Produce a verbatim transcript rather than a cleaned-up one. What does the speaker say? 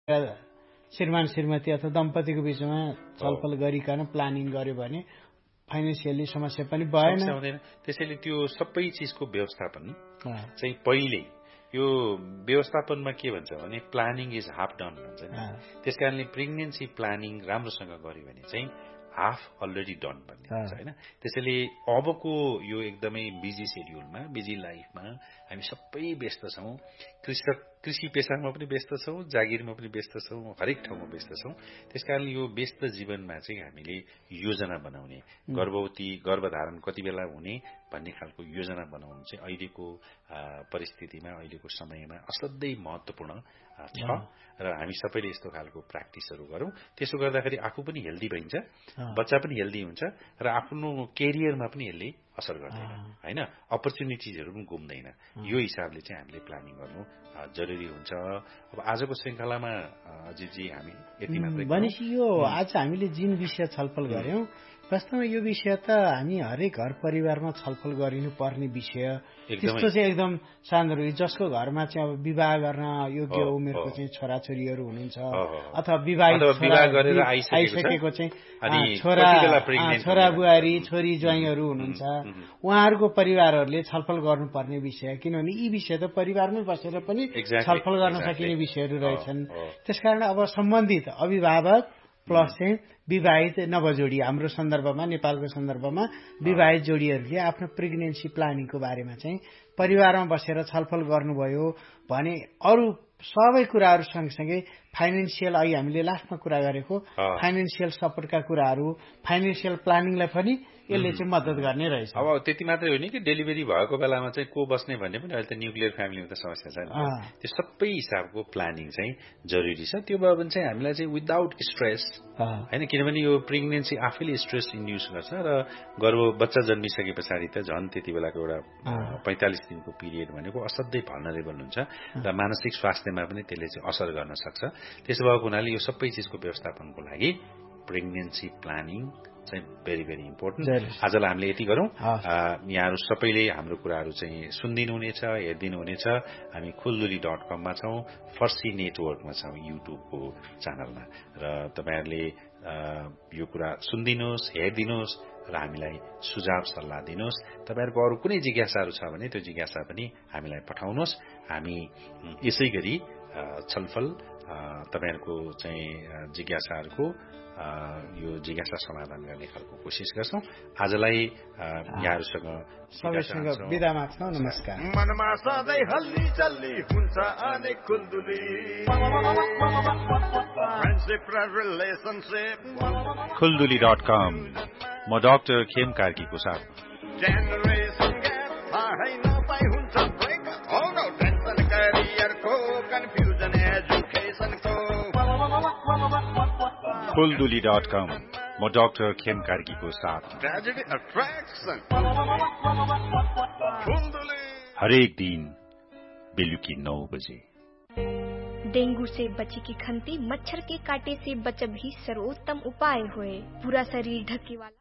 श्रीमान श्रीमती अथवा दम्पतिको बीचमा छलफल गरिकन प्लानिङ गर्यो भने फाइनेन्सियली समस्या पनि भएन हुँदैन। त्यसैले त्यो सबै चिजको व्यवस्थापन चाहिँ पहिले यो व्यवस्थापनमा के भन्छ भने प्लानिङ इज हाफ डन भन्छ नि। त्यसकारणले प्रेग्नेन्सी प्लानिङ राम्रोसँग गर्यो भने चाहिँ हाफ अलरेडी डन भन्ने हुन्छ हैन। त्यसैले अबको यो एकदमै बिजी शेड्युलमा बिजी लाइफमा हामी सबै व्यस्त छौं। कृषक कृषि पेशामा पनि व्यस्त छौं, जागिरमा पनि व्यस्त छौं, हरेक ठाउँमा व्यस्त छौं। त्यसकारणले यो व्यस्त जीवनमा चाहिँ हामीले योजना बनाउने, गर्भवती गर्भधारण कति बेला हुने भन्ने खालको योजना बनाउनु चाहिँ अहिलेको परिस्थितिमा अहिलेको समयमा असाध्यै महत्त्वपूर्ण छ र हामी सबैले यस्तो खालको प्र्याक्टिसहरू गरौं। त्यसो गर्दाखेरि आफू पनि हेल्दी भइन्छ, बच्चा पनि हेल्दी हुन्छ र आफ्नो करियरमा पनि यसले असर गर्दैन हैन। अपर्च्युनिटिजहरू पनि गुम्दैन। यो हिसाबले चाहिँ हामीले प्लानिङ गर्नु जरुरी हुन्छ। अब आजको श्रृंखलामा अजितजी हामी यति मात्रै भनेपछि यो आज हामीले जुन विषय छलफल गर्यौं वास्तवमा यो विषय त हामी हरेक घर परिवारमा छलफल गरिनु पर्ने विषय। त्यस्तो चाहिँ एकदम सान्दर्भिक जसको घरमा चाहिँ अब विवाह गर्न योग्य उमेरको चाहिँ छोराछोरीहरू हुनुहुन्छ अथवा विवाहित गरेर आइसकेको चाहिँ छोरा छोरा बुहारी छोरी ज्वाइँहरू हुनुहुन्छ। उहाँहरूको परिवारहरूले छलफल गर्नुपर्ने विषय, किनभने यी विषय त परिवारमै बसेर पनि छलफल गर्न सकिने विषयहरू रहेछन्। त्यसकारण अब सम्बन्धित अभिभावक प्लस चाहिँ विवाहित नवजोडी, हाम्रो सन्दर्भमा नेपालको सन्दर्भमा विवाहित जोडीहरूले आफ्नो प्रेग्नेन्सी प्लानिङको बारेमा चाहिँ परिवारमा बसेर छलफल गर्नुभयो भने अरू सबै कुराहरू सँगसँगै फाइनेन्सियल अहिले हामीले लास्टमा कुरा गरेको फाइनेन्सियल सपोर्टका कुराहरू, फाइनेन्सियल प्लानिङलाई पनि यसले चाहिँ मद्दत गर्ने रहेछ। अब त्यति मात्रै होइन कि डेलिभरी भएको बेलामा चाहिँ को बस्ने भन्ने पनि अहिले त न्युक्लियर फ्यामिलीमा त समस्या छैन। त्यो सबै हिसाबको प्लानिङ चाहिँ जरुरी छ। त्यो भयो भने चाहिँ हामीलाई चाहिँ विदाउट स्ट्रेस हैन, किनभने यो प्रेग्नेन्सी आफैले स्ट्रेस इन्ड्युस गर्छ र गर्भ बच्चा जन्मिसके पछाडि त झन् त्यति बेलाको एउटा पैंतालीस दिनको पिरियड भनेको असाध्यै भल्नरेबल हुन्छ र मानसिक स्वास्थ्यमा पनि त्यसले चाहिँ असर गर्न सक्छ। त्यसो भएको हुनाले यो सबै चिजको व्यवस्थापनको लागि प्रेग्नेन्सी प्लानिङ चाहिँ भेरी भेरी इम्पोर्टेन्ट। आजलाई हामीले यति गरौं। यहाँहरू सबैले हाम्रो कुराहरू चाहिँ सुनिदिनु हुनेछ, हेरिदिनु हुनेछ। हामी खुलदुली डट कममा छौं, फर्सी नेटवर्कमा छौं युट्युबको च्यानलमा र तपाईहरुले यो कुरा सुनिदिनुहोस्, हेरिदिनुहोस् र हामीलाई सुझाव सल्लाह दिनुहोस्। तपाईहरुको अरु कुनै जिज्ञासाहरू छ भने त्यो जिज्ञासा पनि हामीलाई पठाउनुहोस्। हामी यसैगरी छलफल तपाईहरुको चाहिँ जिज्ञासाहरूको यो जिज्ञासा समाधान गर्ने खालको कोसिस गर्छौं। आजलाई यहाँहरुसँग सबैसँग बिदा माग्छौं। नमस्कार। मनमा सधैँ हल्ली चल्ली हुन्छ अनेक खुल्दुली फ्रेन्डशिप र रिलेशनशिप खुल्दुली डट कम। म डाक्टर खेम कार्कीको साथ जेनरेसन ग्याप थाहै नपाई हुन्छ ब्रेक हो नो टेन्सन करियरको कन्फ्युजन एजुकेसनको खुलदुली डट कम। म डाक्टर खेम कार्कीको साथ ट्रेजेडी अट्र्याक्सन हरेक दिन बेलुकी नौ बजे। डेंगू से बची की खंती, मच्छर के काटे से बचब ही सर्वोत्तम उपाय हुए। पूरा शरीर ढके वाला